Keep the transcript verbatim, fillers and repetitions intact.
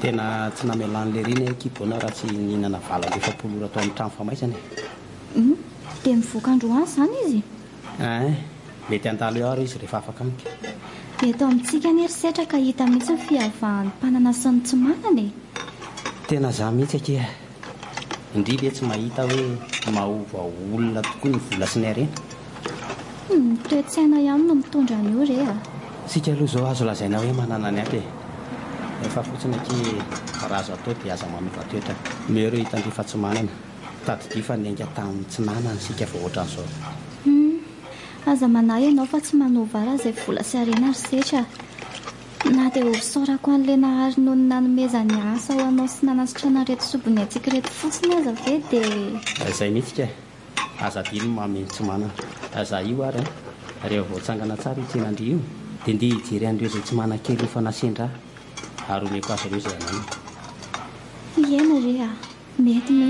Tena tsy namelan'le riny ekipona raha tsy nihinana vala lefapolora atao amin'ny trano famaisana. Dia mivoaka-andro any izany izy? Eh, mety handalo eo ary izy rehefa afaka amika. Eto amintsika ny erisetraka hita mihitsy ny fiavahan'ny mpanana sy ny tsy manana e. Tena za mihitsy ake. Indrindra e tsy mahita hoe maova olona tokoa ny vola sy ny harena. Hmm, toe-tsaina ihany no mitondra an'io re a. Sika aloha izao azo lazaina hoe manana ny aty e. Efa fotsiny ake raha azo atao dia aza manova toetra. Meo ireo hitandry tsy manana. Tadidia fa niainga tamin'ny tsy nanana sika vao ohatran'izao. Hmm, aza manahy ianao fa tsy manova raha izay vola sy harena ry setra. Na dia hosorako an'ilay nahary noho ny nanomezany asa ho anao sy nanasitrana reto sobiny antsika reto fotsiny aza ve dia... Izay mihitsy ka. Aza dino mameno tsy manana. Aza io ary a. Rehefa voatsangana tsara itsenandry io dia ndia hijery an'ireo izay tsy manan-kely efa nasendra. Ary omeko azy ireo izay ananana. Iena re a, mety